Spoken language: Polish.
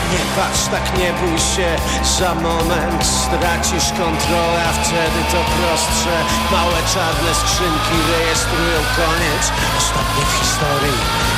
Nie patrz, tak nie bój się, za moment stracisz kontrolę, a wtedy to prostsze. Małe czarne skrzynki rejestrują koniec, ostatnie w historii